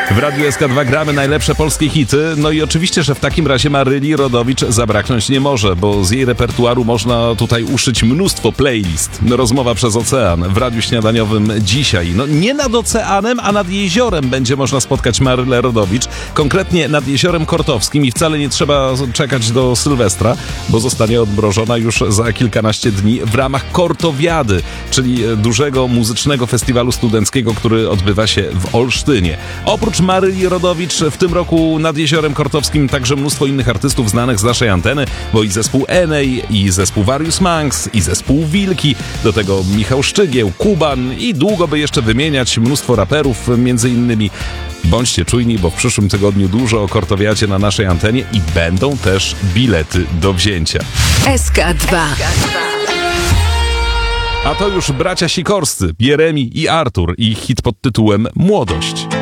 W Radiu SK2 gramy najlepsze polskie hity, no i oczywiście, że w takim razie Maryli Rodowicz zabraknąć nie może, bo z jej repertuaru można tutaj uszyć mnóstwo playlist. Rozmowa przez ocean w Radiu Śniadaniowym dzisiaj. No nie nad oceanem, a nad jeziorem będzie można spotkać Marylę Rodowicz, konkretnie nad Jeziorem Kortowskim i wcale nie trzeba czekać do Sylwestra, bo zostanie odmrożona już za kilkanaście dni w ramach Kortowiady, czyli dużego muzycznego festiwalu studenckiego, który odbywa się w Olsztynie. Oprócz Maryli Rodowicz w tym roku nad Jeziorem Kortowskim także mnóstwo innych artystów znanych z naszej anteny, bo i zespół Enej, i zespół Various Monks, i zespół Wilki, do tego Michał Szczygieł, Kuban i długo by jeszcze wymieniać, mnóstwo raperów między innymi. Bądźcie czujni, bo w przyszłym tygodniu dużo o Kortowiadzie na naszej antenie i będą też bilety do wzięcia. SK2. A to już bracia Sikorscy, Jeremi i Artur i hit pod tytułem Młodość.